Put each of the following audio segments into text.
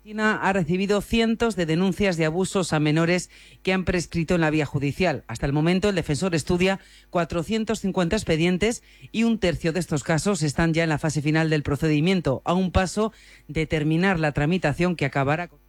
China ha recibido cientos de denuncias de abusos a menores que han prescrito en la vía judicial. Hasta el momento, el defensor estudia 450 expedientes y un tercio de estos casos están ya en la fase final del procedimiento, a un paso de terminar la tramitación que acabará con...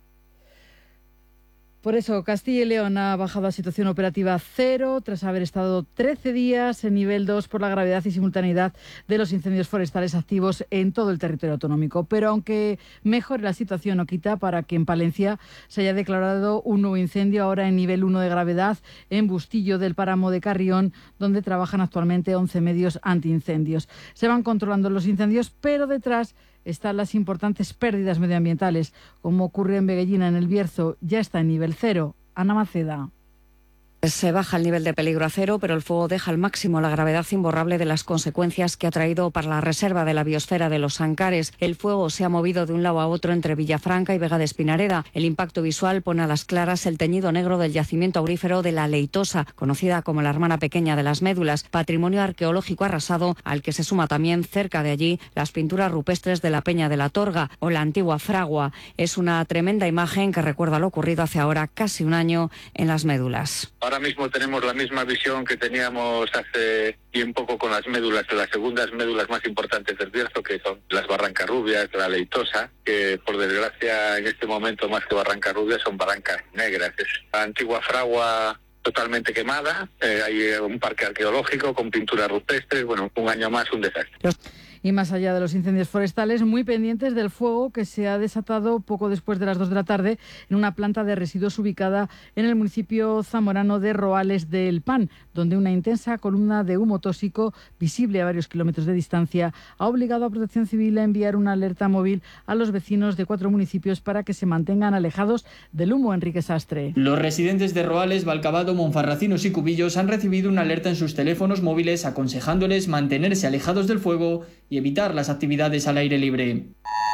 Por eso, Castilla y León ha bajado a situación operativa 0 tras haber estado 13 días en nivel 2 por la gravedad y simultaneidad de los incendios forestales activos en todo el territorio autonómico. Pero aunque mejore la situación, no quita para que en Palencia se haya declarado un nuevo incendio ahora en nivel 1 de gravedad en Bustillo del Páramo de Carrión, donde trabajan actualmente 11 medios antiincendios. Se van controlando los incendios, pero detrás están las importantes pérdidas medioambientales, como ocurre en Veguellina, en el Bierzo, ya está en nivel 0. Ana Maceda. Se baja el nivel de peligro a 0, pero el fuego deja al máximo la gravedad imborrable de las consecuencias que ha traído para la reserva de la biosfera de los Ancares. El fuego se ha movido de un lado a otro entre Villafranca y Vega de Espinareda. El impacto visual pone a las claras el teñido negro del yacimiento aurífero de la Leitosa, conocida como la hermana pequeña de las médulas, patrimonio arqueológico arrasado al que se suma también, cerca de allí, las pinturas rupestres de la Peña de la Torga o la antigua Fragua. Es una tremenda imagen que recuerda lo ocurrido hace ahora casi un año en las médulas. Ahora mismo tenemos la misma visión que teníamos hace bien poco con las médulas, las segundas médulas más importantes del Bierzo, que son las Barrancarrubias, la Leitosa, que por desgracia en este momento más que Barrancarrubias son barrancas negras. Es la antigua Fragua totalmente quemada, hay un parque arqueológico con pinturas rupestres, bueno, un año más un desastre. Y más allá de los incendios forestales, muy pendientes del fuego que se ha desatado poco después de las 2 de la tarde en una planta de residuos ubicada en el municipio zamorano de Roales del Pan, donde una intensa columna de humo tóxico, visible a varios kilómetros de distancia, ha obligado a Protección Civil a enviar una alerta móvil a los vecinos de 4 municipios para que se mantengan alejados del humo. Enrique Sastre. Los residentes de Roales, Valcabado, Monfarracinos y Cubillos han recibido una alerta en sus teléfonos móviles aconsejándoles mantenerse alejados del fuego y evitar las actividades al aire libre.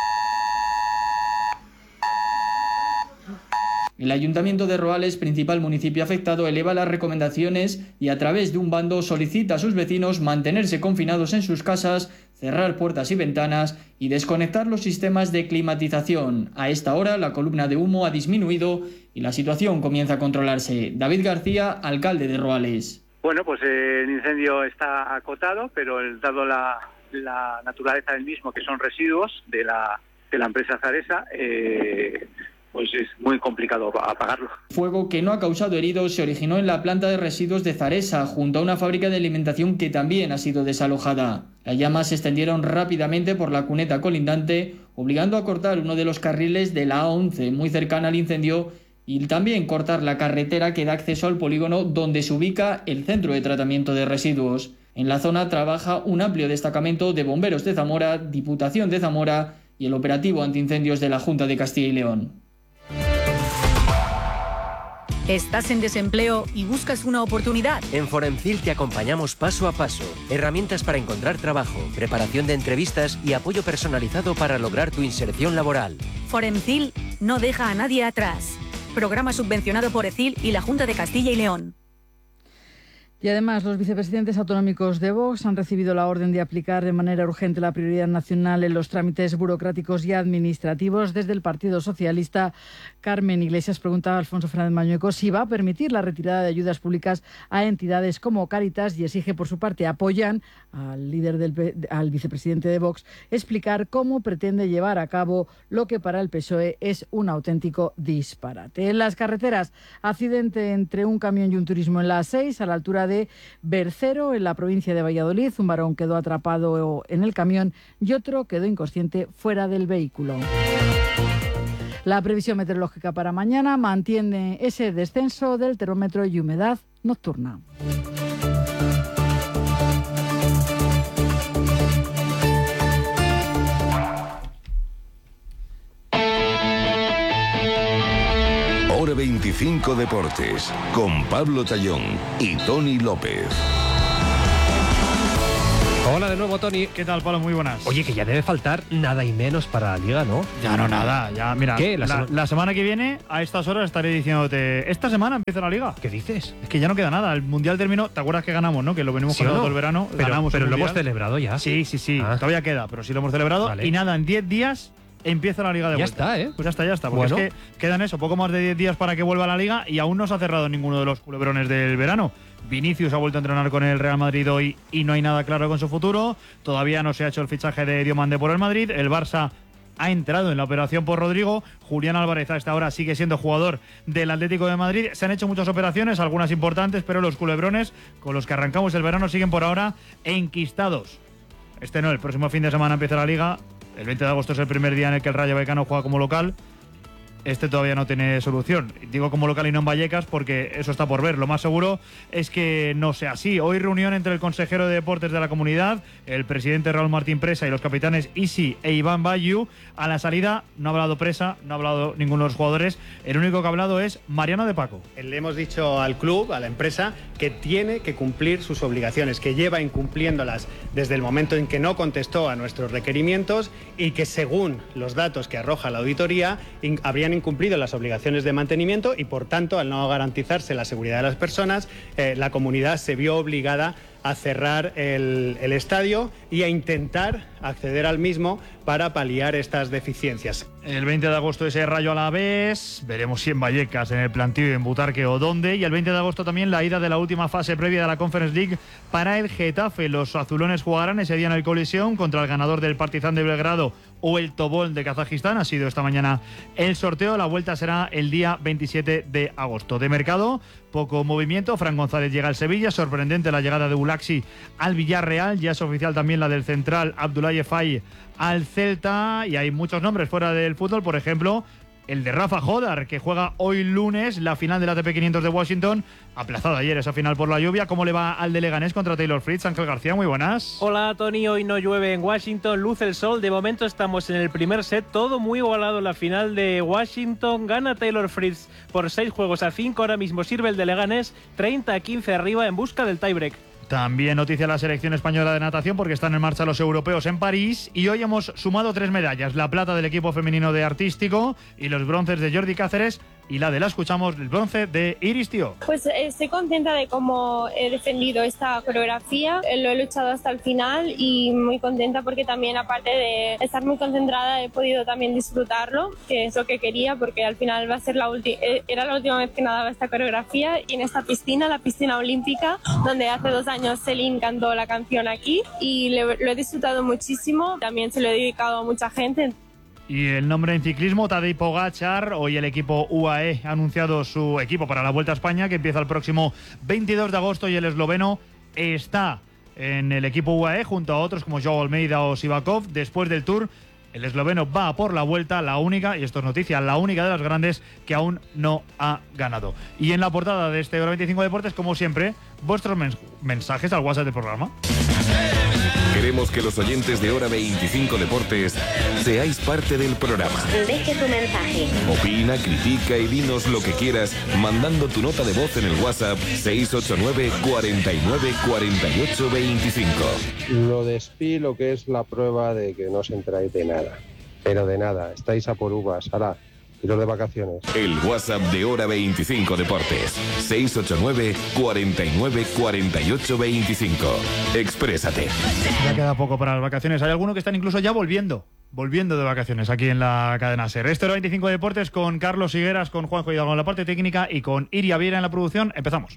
El Ayuntamiento de Roales, principal municipio afectado, eleva las recomendaciones y a través de un bando solicita a sus vecinos mantenerse confinados en sus casas, cerrar puertas y ventanas y desconectar los sistemas de climatización. A esta hora la columna de humo ha disminuido y la situación comienza a controlarse. David García, alcalde de Roales. Bueno, pues el incendio está acotado, pero dado la naturaleza del mismo, que son residuos de la empresa Zaresa, pues es muy complicado apagarlo. Fuego que no ha causado heridos se originó en la planta de residuos de Zaresa, junto a una fábrica de alimentación que también ha sido desalojada. Las llamas se extendieron rápidamente por la cuneta colindante, obligando a cortar uno de los carriles de la A11, muy cercana al incendio, y también cortar la carretera que da acceso al polígono donde se ubica el centro de tratamiento de residuos. En la zona trabaja un amplio destacamento de bomberos de Zamora, Diputación de Zamora y el operativo antiincendios de la Junta de Castilla y León. ¿Estás en desempleo y buscas una oportunidad? En Forencil te acompañamos paso a paso. Herramientas para encontrar trabajo, preparación de entrevistas y apoyo personalizado para lograr tu inserción laboral. Forencil no deja a nadie atrás. Programa subvencionado por ECIL y la Junta de Castilla y León. Y además, los vicepresidentes autonómicos de Vox han recibido la orden de aplicar de manera urgente la prioridad nacional en los trámites burocráticos y administrativos. Desde el Partido Socialista, Carmen Iglesias pregunta a Alfonso Fernández Mañueco si va a permitir la retirada de ayudas públicas a entidades como Cáritas y exige, por su parte, apoyan al vicepresidente de Vox explicar cómo pretende llevar a cabo lo que para el PSOE es un auténtico disparate. En las carreteras, accidente entre un camión y un turismo en la A6 a la altura de Bercero, en la provincia de Valladolid. Un varón quedó atrapado en el camión y otro quedó inconsciente fuera del vehículo. La previsión meteorológica para mañana mantiene ese descenso del termómetro y humedad nocturna. Hora 25 Deportes, con Pablo Tallón y Tony López. Hola de nuevo, Tony. ¿Qué tal, Pablo? Muy buenas. Oye, que ya debe faltar nada y menos para la Liga, ¿no? Ya no nada, ya mira. ¿Qué? La semana que viene, a estas horas, estaré diciéndote, esta semana empieza la Liga. ¿Qué dices? Es que ya no queda nada. El Mundial terminó, ¿te acuerdas que ganamos, no? Que lo venimos con todo el verano. Pero ganamos lo Mundial. hemos celebrado ya. Sí. Todavía queda, pero sí lo hemos celebrado. Vale. Y nada, en 10 días empieza la Liga de vuelta. Ya está, ¿eh? Pues ya está. Porque es que quedan poco más de 10 días para que vuelva la Liga y aún no se ha cerrado ninguno de los culebrones del verano. Vinicius ha vuelto a entrenar con el Real Madrid hoy y no hay nada claro con su futuro. Todavía no se ha hecho el fichaje de Diomande por el Madrid. El Barça ha entrado en la operación por Rodrigo. Julián Álvarez a esta hora sigue siendo jugador del Atlético de Madrid. Se han hecho muchas operaciones, algunas importantes, pero los culebrones con los que arrancamos el verano siguen por ahora enquistados. El próximo fin de semana empieza la Liga. El 20 de agosto es el primer día en el que el Rayo Vallecano juega como local. Todavía no tiene solución. Digo como local y no en Vallecas porque eso está por ver. Lo más seguro es que no sea así. Hoy reunión entre el consejero de deportes de la comunidad, el presidente Raúl Martín Presa y los capitanes Isi e Iván Bayu. A la salida no ha hablado Presa, no ha hablado ninguno de los jugadores. El único que ha hablado es Mariano de Paco. Le hemos dicho al club, a la empresa, que tiene que cumplir sus obligaciones, que lleva incumpliéndolas desde el momento en que no contestó a nuestros requerimientos y que según los datos que arroja la auditoría habrían incumplido las obligaciones de mantenimiento y por tanto al no garantizarse la seguridad de las personas la comunidad se vio obligada a cerrar el estadio y a intentar acceder al mismo para paliar estas deficiencias. El 20 de agosto ese Rayo Alavés, veremos si en Vallecas, en el Plantío, en Butarque o dónde. Y el 20 de agosto también la ida de la última fase previa de la Conference League para el Getafe. Los azulones jugarán ese día en el Coliseum contra el ganador del Partizan de Belgrado o el Tobol de Kazajistán. Ha sido esta mañana el sorteo. La vuelta será el día 27 de agosto. De mercado, poco movimiento. Fran González llega al Sevilla. Sorprendente la llegada de Ulaxi al Villarreal. Ya es oficial también la del central Abdoulaye Faye al Celta. Y hay muchos nombres fuera del fútbol. Por ejemplo, el de Rafa Jodar, que juega hoy lunes la final del ATP 500 de Washington. Aplazado ayer esa final por la lluvia. ¿Cómo le va al de Leganés contra Taylor Fritz? Ángel García, muy buenas. Hola, Tony. Hoy no llueve en Washington, luce el sol. De momento estamos en el primer set, todo muy igualado en la final de Washington. Gana Taylor Fritz por 6-5. Ahora mismo sirve el de Leganés 30-15 arriba en busca del tiebreak. También noticia la selección española de natación porque están en marcha los europeos en París y hoy hemos sumado 3 medallas. La plata del equipo femenino de artístico y los bronces de Jordi Cáceres y la de la escuchamos, el bronce de Iris Tío. Pues estoy contenta de cómo he defendido esta coreografía, lo he luchado hasta el final y muy contenta porque también aparte de estar muy concentrada he podido también disfrutarlo, que es lo que quería porque al final va a ser era la última vez que nadaba esta coreografía y en esta piscina, la piscina olímpica, donde hace 2 años Celine cantó la canción aquí y lo he disfrutado muchísimo, también se lo he dedicado a mucha gente. Y el nombre en ciclismo, Tadej Pogačar. Hoy el equipo UAE ha anunciado su equipo para la Vuelta a España, que empieza el próximo 22 de agosto y el esloveno está en el equipo UAE junto a otros como Joao Almeida o Sivakov. Después del Tour, el esloveno va por la Vuelta, la única, y esto es noticia, la única de las grandes que aún no ha ganado. Y en la portada de este Hora 25 Deportes, como siempre, vuestros mensajes al WhatsApp del programa. Queremos que los oyentes de Hora 25 Deportes seáis parte del programa. Deje tu mensaje. Opina, critica y dinos lo que quieras mandando tu nota de voz en el WhatsApp 689 49 48 25. Lo de Spi, lo que es la prueba de que no os enteráis de nada. Pero de nada, estáis a por uvas. Ahora, iros de vacaciones. El WhatsApp de Hora 25 Deportes 689 49 48 25. Exprésate. Ya queda poco para las vacaciones. Hay algunos que están incluso ya volviendo de vacaciones aquí en la cadena SER. Este Hora 25 Deportes con Carlos Higueras, con Juanjo Hidalgo en la parte técnica y con Iria Viera en la producción. Empezamos.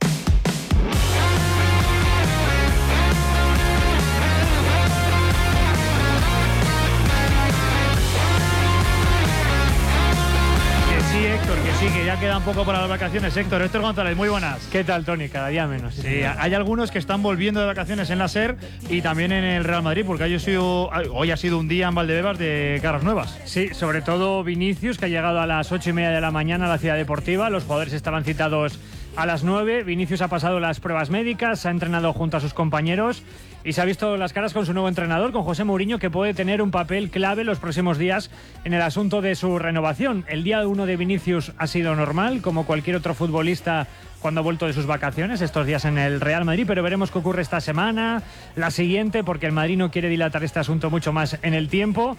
Que ya queda un poco para las vacaciones. Héctor González, muy buenas. ¿Qué tal, Tony? Cada día menos. Sí, hay algunos que están volviendo de vacaciones en la SER y también en el Real Madrid, porque hoy ha sido un día en Valdebebas de caras nuevas. Sí, sobre todo Vinicius, que ha llegado a las 8:30 de la mañana a la ciudad deportiva. Los jugadores estaban citados a las 9. Vinicius ha pasado las pruebas médicas, ha entrenado junto a sus compañeros y se ha visto las caras con su nuevo entrenador, con José Mourinho, que puede tener un papel clave los próximos días en el asunto de su renovación. El día 1 de Vinicius ha sido normal, como cualquier otro futbolista cuando ha vuelto de sus vacaciones, estos días en el Real Madrid, pero veremos qué ocurre esta semana, la siguiente, porque el Madrid no quiere dilatar este asunto mucho más en el tiempo.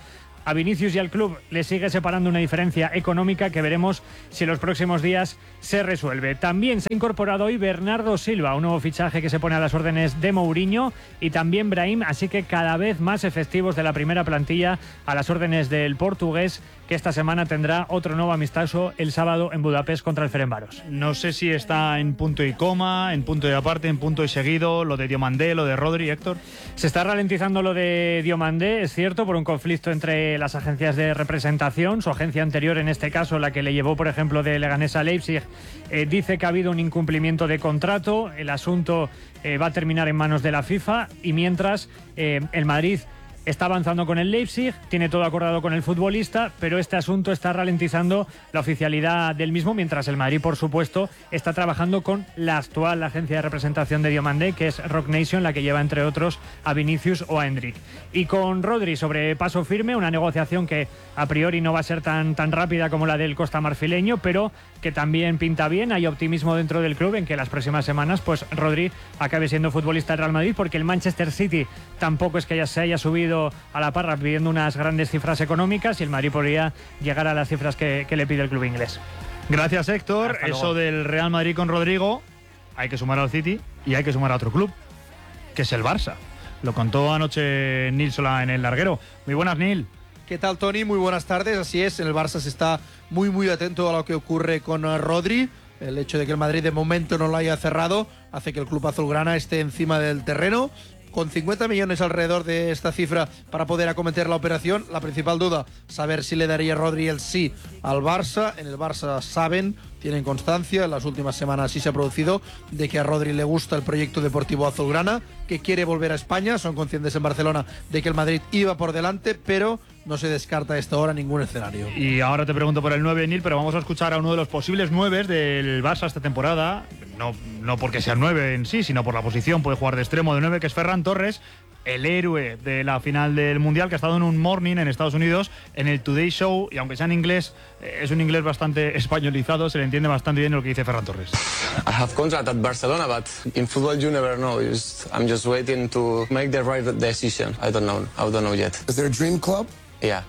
A Vinicius y al club le sigue separando una diferencia económica que veremos si en los próximos días se resuelve. También se ha incorporado hoy Bernardo Silva, un nuevo fichaje que se pone a las órdenes de Mourinho, y también Brahim, así que cada vez más efectivos de la primera plantilla a las órdenes del portugués, que esta semana tendrá otro nuevo amistoso el sábado en Budapest contra el Ferencváros. No sé si está en punto y coma, en punto y aparte, en punto y seguido, lo de Diomandé, lo de Rodri, Héctor. Se está ralentizando lo de Diomandé, es cierto, por un conflicto entre las agencias de representación. Su agencia anterior, en este caso, la que le llevó, por ejemplo, de Leganés a Leipzig, dice que ha habido un incumplimiento de contrato. El asunto va a terminar en manos de la FIFA y mientras el Madrid está avanzando con el Leipzig, tiene todo acordado con el futbolista, pero este asunto está ralentizando la oficialidad del mismo, mientras el Madrid, por supuesto, está trabajando con la actual agencia de representación de Diomandé, que es Rock Nation, la que lleva, entre otros, a Vinicius o a Endrick. Y con Rodri sobre paso firme, una negociación que a priori no va a ser tan rápida como la del costamarfileño, pero que también pinta bien. Hay optimismo dentro del club en que las próximas semanas pues Rodri acabe siendo futbolista del Real Madrid, porque el Manchester City tampoco es que ya se haya subido a la parra pidiendo unas grandes cifras económicas, y el Madrid podría llegar a las cifras que le pide el club inglés. Gracias, Héctor. Eso del Real Madrid con Rodrigo, hay que sumar al City y hay que sumar a otro club, que es el Barça. Lo contó anoche Nil Solá en El Larguero. Muy buenas, Nil. ¿Qué tal, Tony? Muy buenas tardes. Así es, en el Barça se está muy atento a lo que ocurre con Rodri. El hecho de que el Madrid de momento no lo haya cerrado hace que el club azulgrana esté encima del terreno. Con 50 millones alrededor de esta cifra para poder acometer la operación, la principal duda, saber si le daría Rodri el sí al Barça. En el Barça saben, tienen constancia, en las últimas semanas sí se ha producido, de que a Rodri le gusta el proyecto deportivo azulgrana, que quiere volver a España. Son conscientes en Barcelona de que el Madrid iba por delante, pero no se descarta a esta hora ningún escenario. Y ahora te pregunto por el 9, Nil, pero vamos a escuchar a uno de los posibles 9 del Barça esta temporada. No porque sea 9 en sí, sino por la posición. Puede jugar de extremo de 9, que es Ferran Torres, el héroe de la final del Mundial, que ha estado en un morning en Estados Unidos, en el Today Show, y aunque sea en inglés, es un inglés bastante españolizado, se le entiende bastante bien lo que dice Ferran Torres. I have contract at Barcelona, but in football you never know. I'm just waiting to make the right decision. I don't know yet. Is there a dream club? Yeah.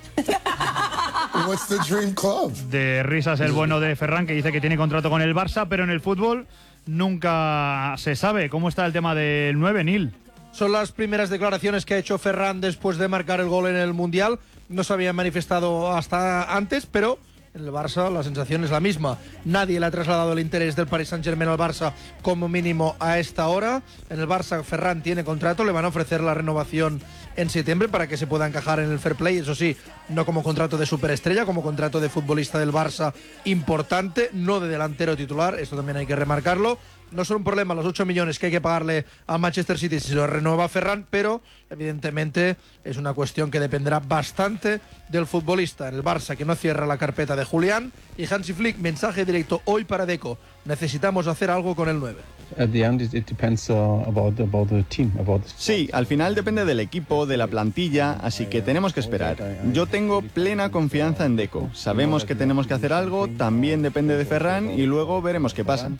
What's the dream club? De risas el bueno de Ferran, que dice que tiene contrato con el Barça, pero en el fútbol nunca se sabe. ¿Cómo está el tema del 9, Nil? Son las primeras declaraciones que ha hecho Ferran después de marcar el gol en el Mundial. No se había manifestado hasta antes, pero en el Barça la sensación es la misma. Nadie le ha trasladado el interés del Paris Saint-Germain al Barça, como mínimo a esta hora. En el Barça Ferran tiene contrato, le van a ofrecer la renovación en septiembre para que se pueda encajar en el fair play, eso sí, no como contrato de superestrella, como contrato de futbolista del Barça importante, no de delantero titular, esto también hay que remarcarlo. No son un problema los 8 millones que hay que pagarle a Manchester City si se lo renueva Ferran, pero evidentemente es una cuestión que dependerá bastante del futbolista. En el Barça, que no cierra la carpeta de Julián, y Hansi Flick, mensaje directo hoy para Deco: necesitamos hacer algo con el 9. Sí, al final depende del equipo, de la plantilla, así que tenemos que esperar. Yo tengo plena confianza en Deco. Sabemos que tenemos que hacer algo, también depende de Ferran y luego veremos qué pasa.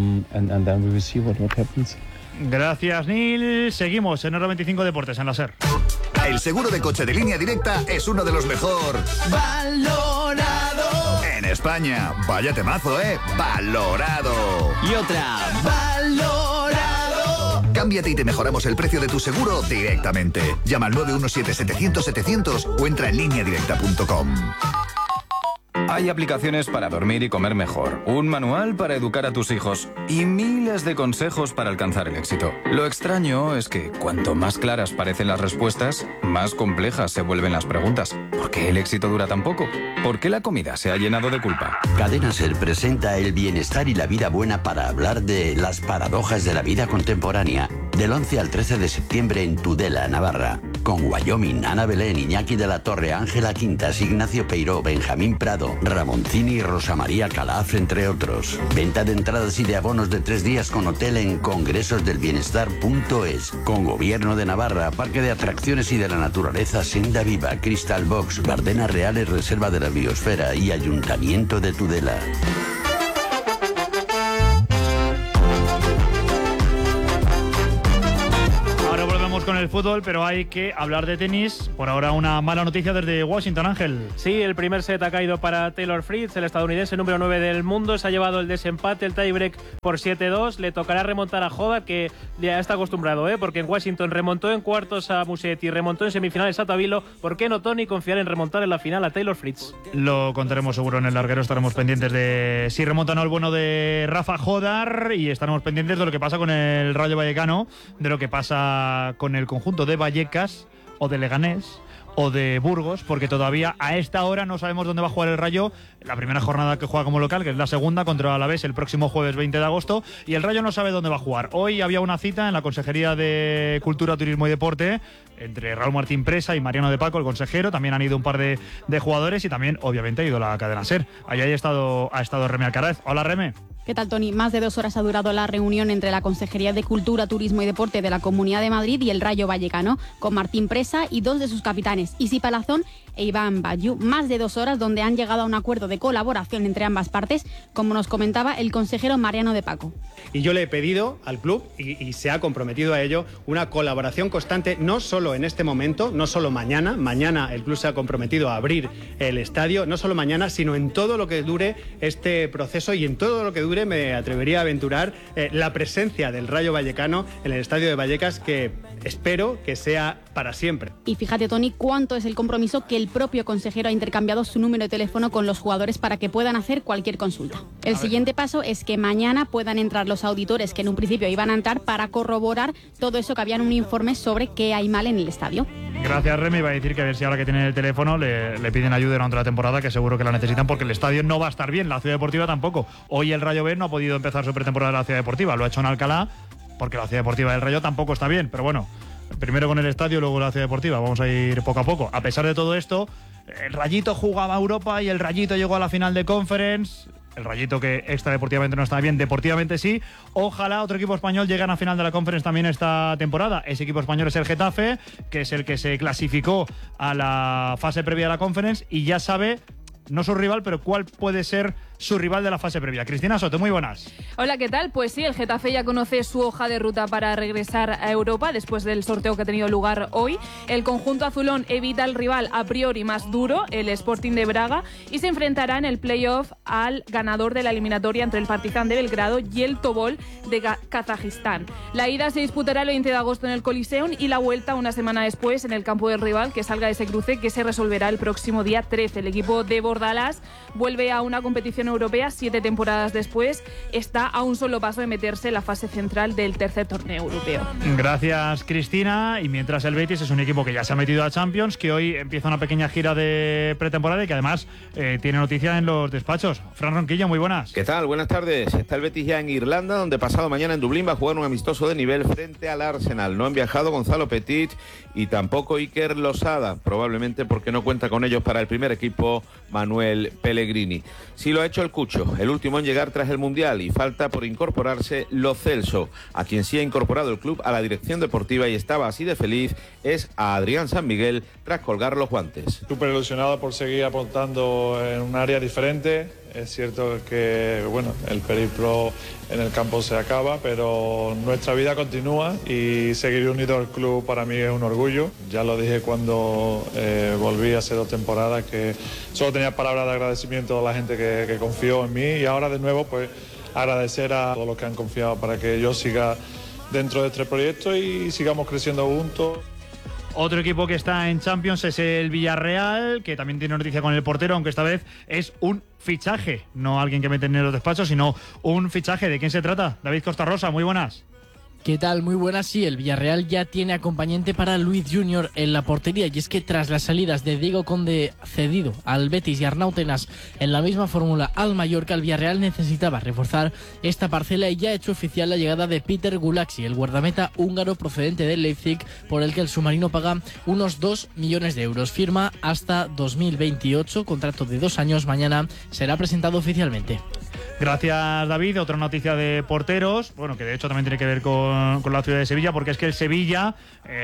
Gracias, Nil. Seguimos en 95 Deportes, en la SER. El seguro de coche de Línea Directa es uno de los mejor valorado en España. Vaya temazo, valorado. Y otra, valorado. Cámbiate y te mejoramos el precio de tu seguro directamente. Llama al 917-700-700 o entra en lineadirecta.com. Hay aplicaciones para dormir y comer mejor, un manual para educar a tus hijos y miles de consejos para alcanzar el éxito. Lo extraño es que cuanto más claras parecen las respuestas, más complejas se vuelven las preguntas. ¿Por qué el éxito dura tan poco? ¿Por qué la comida se ha llenado de culpa? Cadena SER presenta el bienestar y la vida buena para hablar de las paradojas de la vida contemporánea. Del 11 al 13 de septiembre en Tudela, Navarra. Con Wyoming, Ana Belén, Iñaki de la Torre, Ángela Quintas, Ignacio Peiró, Benjamín Prado, Ramoncini y Rosa María Calaf, entre otros. Venta de entradas y de abonos de 3 días con hotel en congresosdelbienestar.es. Con Gobierno de Navarra, Parque de Atracciones y de la Naturaleza Senda Viva, Crystal Box, Bardenas Reales, Reserva de la Biosfera y Ayuntamiento de Tudela. Con el fútbol, pero hay que hablar de tenis. Por ahora una mala noticia desde Washington, Ángel. Sí, el primer set ha caído para Taylor Fritz, el estadounidense número 9 del mundo. Se ha llevado el desempate, el tiebreak por 7-2. Le tocará remontar a Hodder, que ya está acostumbrado, porque en Washington remontó en cuartos a Musetti, remontó en semifinales a Tabilo. ¿Por qué no, Tony, confiar en remontar en la final a Taylor Fritz? Lo contaremos seguro en el larguero. Estaremos pendientes de si remonta o no el bueno de Rafa Hodder, y estaremos pendientes de lo que pasa con el Rayo Vallecano, de lo que pasa con el conjunto de Vallecas o de Leganés o de Burgos, porque todavía a esta hora no sabemos dónde va a jugar el Rayo. La primera jornada que juega como local, que es la segunda, contra el Alavés el próximo jueves 20 de agosto, y el Rayo no sabe dónde va a jugar. Hoy había una cita en la Consejería de Cultura, Turismo y Deporte entre Raúl Martín Presa y Mariano de Paco, el consejero. También han ido un par de jugadores, y también obviamente ha ido la cadena SER. Allí ha estado Remy Alcaraz. Hola, Remy. ¿Qué tal, Tony? Más de 2 horas ha durado la reunión entre la Consejería de Cultura, Turismo y Deporte de la Comunidad de Madrid y el Rayo Vallecano, con Martín Presa y 2 de sus capitanes, Isi Palazón e Iván Bayu. Más de 2 horas donde han llegado a un acuerdo de colaboración entre ambas partes, como nos comentaba el consejero Mariano de Paco. Y yo le he pedido al club, y se ha comprometido a ello, una colaboración constante, no solo en este momento, no solo mañana. Mañana el club se ha comprometido a abrir el estadio, no solo mañana, sino en todo lo que dure este proceso, y en todo lo que dure, me atrevería a aventurar, la presencia del Rayo Vallecano en el estadio de Vallecas, que espero que sea para siempre. Y fíjate, Tony, cuánto es el compromiso que el propio consejero ha intercambiado su número de teléfono con los jugadores para que puedan hacer cualquier consulta. El siguiente paso es que mañana puedan entrar los auditores que en un principio iban a entrar para corroborar todo eso, que habían un informe sobre qué hay mal en el estadio. Gracias, Remy. Va a decir que a ver si ahora que tienen el teléfono le piden ayuda durante la temporada, que seguro que la necesitan, porque el estadio no va a estar bien, la Ciudad Deportiva tampoco. Hoy el Rayo B no ha podido empezar su pretemporada de la Ciudad Deportiva, lo ha hecho en Alcalá, porque la Ciudad Deportiva del Rayo tampoco está bien. Pero bueno, primero con el estadio, luego la Ciudad Deportiva, vamos a ir poco a poco. A pesar de todo esto, el Rayito jugaba a Europa y el Rayito llegó a la final de Conference. El Rayito, que extradeportivamente no está bien, deportivamente sí. Ojalá otro equipo español llegue a la final de la Conference también esta temporada. Ese equipo español es el Getafe, que es el que se clasificó a la fase previa de la Conference, y ya sabe, no su rival, pero cuál puede ser su rival de la fase previa. Cristina Soto, muy buenas. Hola, ¿qué tal? Pues sí, el Getafe ya conoce su hoja de ruta para regresar a Europa después del sorteo que ha tenido lugar hoy. El conjunto azulón evita al rival a priori más duro, el Sporting de Braga, y se enfrentará en el playoff al ganador de la eliminatoria entre el Partizan de Belgrado y el Tobol de Kazajistán. La ida se disputará el 20 de agosto en el Coliseum y la vuelta una semana después en el campo del rival, que salga de ese cruce, que se resolverá el próximo día 13. El equipo de Bordalás vuelve a una competición europea 7 temporadas después. Está a un solo paso de meterse en la fase central del tercer torneo europeo. Gracias, Cristina. Y mientras el Betis es un equipo que ya se ha metido a Champions, que hoy empieza una pequeña gira de pretemporada y que además tiene noticia en los despachos. Fran Ronquillo, muy buenas. ¿Qué tal? Buenas tardes. Está el Betis ya en Irlanda, donde pasado mañana en Dublín va a jugar un amistoso de nivel frente al Arsenal. No han viajado Gonzalo Petit y tampoco Iker Losada, probablemente porque no cuenta con ellos para el primer equipo Manuel Pellegrini. Sí lo ha hecho el Cucho, el último en llegar tras el Mundial, y falta por incorporarse Lo Celso. A quien sí ha incorporado el club a la dirección deportiva y estaba así de feliz es a Adrián San Miguel tras colgar los guantes. Súper ilusionado por seguir aportando en un área diferente. Es cierto que bueno, el periplo en el campo se acaba, pero nuestra vida continúa y seguir unido al club para mí es un orgullo. Ya lo dije cuando volví hace 2 temporadas, que solo tenía palabras de agradecimiento a la gente que confió en mí, y ahora de nuevo pues agradecer a todos los que han confiado para que yo siga dentro de este proyecto y sigamos creciendo juntos. Otro equipo que está en Champions es el Villarreal, que también tiene noticia con el portero, aunque esta vez es un fichaje, no alguien que meten en los despachos, sino un fichaje. ¿De quién se trata? David Costarrosa, muy buenas. ¿Qué tal? Muy buenas. Sí, el Villarreal ya tiene acompañante para Luis Junior en la portería, y es que tras las salidas de Diego Conde cedido al Betis y Arnau Tenas en la misma fórmula al Mallorca, el Villarreal necesitaba reforzar esta parcela y ya ha hecho oficial la llegada de Peter Gulaxi, el guardameta húngaro procedente del Leipzig, por el que el submarino paga unos 2 millones de euros. Firma hasta 2028, contrato de 2 años. Mañana será presentado oficialmente. Gracias, David. Otra noticia de porteros, bueno, que de hecho también tiene que ver con la ciudad de Sevilla, porque es que el Sevilla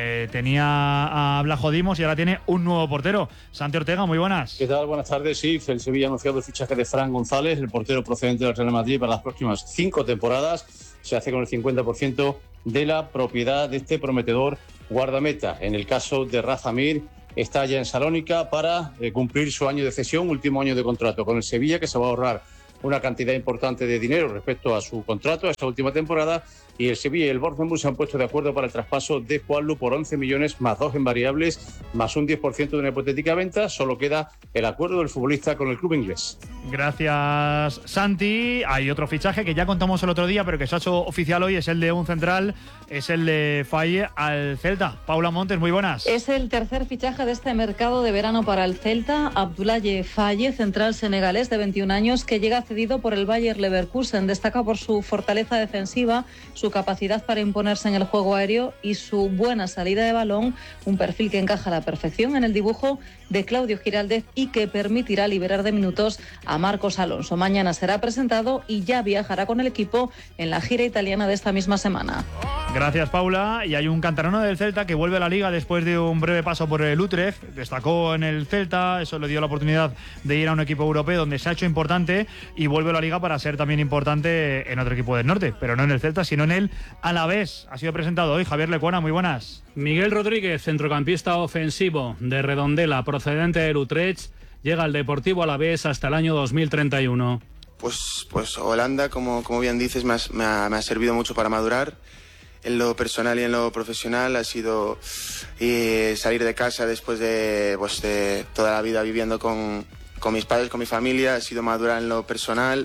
tenía a Blajo Dimos y ahora tiene un nuevo portero. Santi Ortega, muy buenas. ¿Qué tal? Buenas tardes. Sí, el Sevilla ha anunciado el fichaje de Fran González, el portero procedente del Real Madrid, para las próximas 5 temporadas. Se hace con el 50% de la propiedad de este prometedor guardameta. En el caso de Rafa Mir, está ya en Salónica para cumplir su año de cesión, último año de contrato con el Sevilla, que se va a ahorrar una cantidad importante de dinero respecto a su contrato, a esta última temporada, y el Sevilla y el Bournemouth se han puesto de acuerdo para el traspaso de Juanlu por 11 millones más 2 en variables, más un 10% de una hipotética venta. Solo queda el acuerdo del futbolista con el club inglés. Gracias, Santi. Hay otro fichaje que ya contamos el otro día, pero que se ha hecho oficial hoy, es el de un central, es el de Faye al Celta. Paula Montes, muy buenas. Es el tercer fichaje de este mercado de verano para el Celta. Abdoulaye Faye, central senegalés de 21 años, que llega cedido por el Bayer Leverkusen. Destaca por su fortaleza defensiva, su capacidad para imponerse en el juego aéreo y su buena salida de balón, un perfil que encaja a la perfección en el dibujo de Claudio Giraldez y que permitirá liberar de minutos a Marcos Alonso. Mañana será presentado y ya viajará con el equipo en la gira italiana de esta misma semana. Gracias, Paula. Y hay un canterano del Celta que vuelve a la Liga después de un breve paso por el Utrecht. Destacó en el Celta, eso le dio la oportunidad de ir a un equipo europeo donde se ha hecho importante y vuelve a la Liga para ser también importante en otro equipo del norte, pero no en el Celta, sino en el Alavés. Ha sido presentado hoy Javier Lecuona, muy buenas. Miguel Rodríguez, centrocampista ofensivo de Redondela, procedente del Utrecht, llega al Deportivo Alavés hasta el año 2031. Pues Holanda, como bien dices, me ha servido mucho para madurar. En lo personal y en lo profesional ha sido salir de casa después de toda la vida viviendo con mis padres, con mi familia. Ha sido madurar en lo personal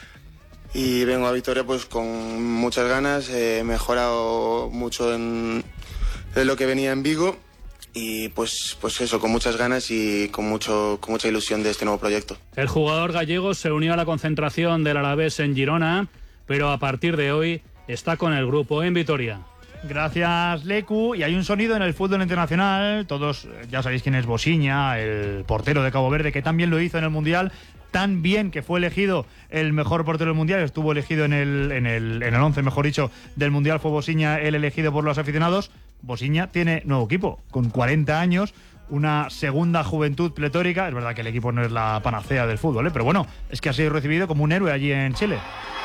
y vengo a Vitoria pues con muchas ganas. He mejorado mucho en lo que venía en Vigo y pues eso, con muchas ganas y con mucha ilusión de este nuevo proyecto. El jugador gallego se unió a la concentración del Alavés en Girona, pero a partir de hoy está con el grupo en Vitoria. Gracias, Lecu. Y hay un sonido en el fútbol internacional. Todos ya sabéis quién es Bosiña, el portero de Cabo Verde, que también lo hizo en el Mundial. Tan bien que fue elegido el mejor portero del Mundial. Estuvo elegido en el 11, mejor dicho, del Mundial. Fue Bosiña el elegido por los aficionados. Bosiña tiene nuevo equipo, con 40 años. Una segunda juventud pletórica. Es verdad que el equipo no es la panacea del fútbol, pero bueno, es que ha sido recibido como un héroe allí en Chile.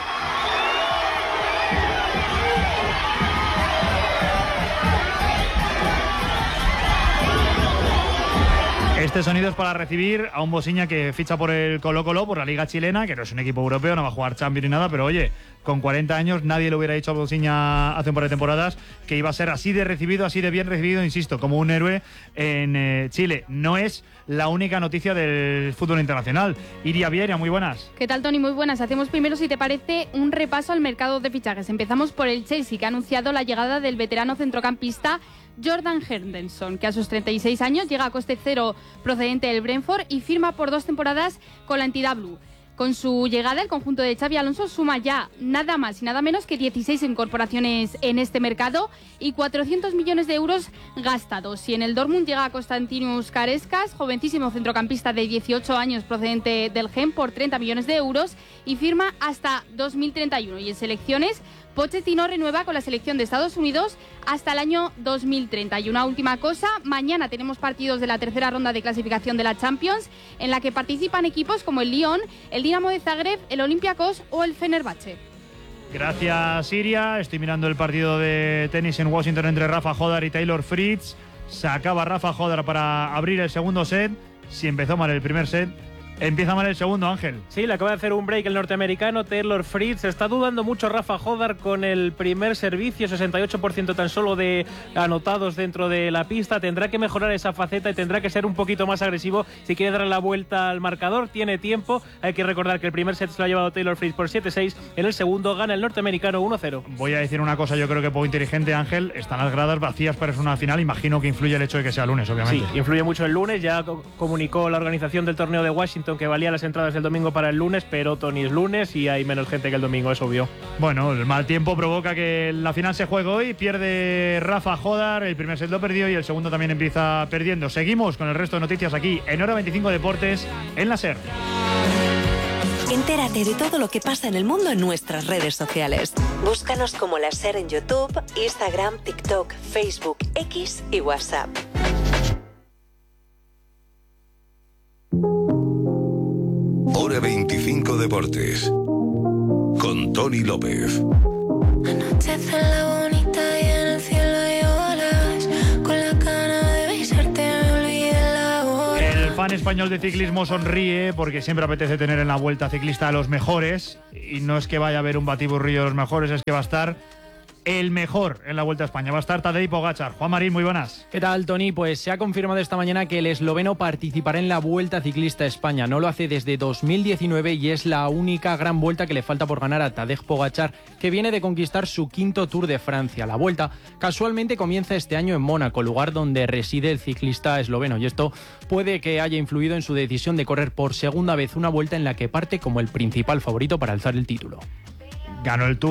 Este sonido es para recibir a un Bosiña que ficha por el Colo-Colo, por la Liga Chilena, que no es un equipo europeo, no va a jugar Champions ni nada, pero oye, con 40 años nadie le hubiera dicho a Bosiña hace un par de temporadas que iba a ser así de recibido, así de bien recibido, insisto, como un héroe en Chile. No es la única noticia del fútbol internacional. Iria Vieira, muy buenas. ¿Qué tal, Tony? Muy buenas. Hacemos primero, si te parece, un repaso al mercado de fichajes. Empezamos por el Chelsea, que ha anunciado la llegada del veterano centrocampista Jordan Henderson, que a sus 36 años llega a coste cero procedente del Brentford y firma por 2 temporadas con la entidad Blue. Con su llegada, el conjunto de Xabi Alonso suma ya nada más y nada menos que 16 incorporaciones en este mercado y 400 millones de euros gastados. Y en el Dortmund llega Konstantinos Kareskas, jovencísimo centrocampista de 18 años procedente del Genk, por 30 millones de euros y firma hasta 2031. Y en selecciones, Pochettino renueva con la selección de Estados Unidos hasta el año 2030. Y una última cosa, mañana tenemos partidos de la tercera ronda de clasificación de la Champions, en la que participan equipos como el Lyon, el Dinamo de Zagreb, el Olympiacos o el Fenerbahce. Gracias, Iria. Estoy mirando el partido de tenis en Washington entre Rafa Hodar y Taylor Fritz. Se acaba Rafa Hodar para abrir el segundo set. Si empezó mal el primer set, empieza mal el segundo, Ángel. Sí, le acaba de hacer un break el norteamericano Taylor Fritz. Está dudando mucho Rafa Hodar con el primer servicio, 68% tan solo de anotados dentro de la pista. Tendrá que mejorar esa faceta y tendrá que ser un poquito más agresivo si quiere darle la vuelta al marcador. Tiene tiempo. Hay que recordar que el primer set se lo ha llevado Taylor Fritz por 7-6. En el segundo gana el norteamericano 1-0. Voy a decir una cosa, yo creo que poco inteligente, Ángel. Están las gradas vacías para una final. Imagino que influye el hecho de que sea lunes, obviamente. Sí, influye mucho el lunes. Ya comunicó la organización del torneo de Washington que valía las entradas del domingo para el lunes, pero Tony, es lunes y hay menos gente que el domingo, es obvio. Bueno, el mal tiempo provoca que la final se juegue hoy. Pierde Rafa Hodar, el primer set lo perdió y el segundo también empieza perdiendo. Seguimos con el resto de noticias aquí en Hora 25 Deportes en la SER. Entérate de todo lo que pasa en el mundo en nuestras redes sociales. Búscanos como la SER en YouTube, Instagram, TikTok, Facebook, X y WhatsApp. Hora 25 Deportes con Tony López. Anochece en la bonita y en el cielo hay olas. fan español de ciclismo sonríe porque siempre apetece tener en la Vuelta Ciclista a los mejores, y no es que vaya a haber un batiburrillo de los mejores, es que va a estar el mejor en la Vuelta a España. Va a estar Tadej Pogačar. Juan Marín, muy buenas. ¿Qué tal, Tony? Pues se ha confirmado esta mañana que el esloveno participará en la Vuelta Ciclista a España. No lo hace desde 2019 y es la única gran vuelta que le falta por ganar a Tadej Pogačar, que viene de conquistar su 5º Tour de Francia. La Vuelta casualmente comienza este año en Mónaco, lugar donde reside el ciclista esloveno, y esto puede que haya influido en su decisión de correr por segunda vez una vuelta en la que parte como el principal favorito para alzar el título. Ganó el Tour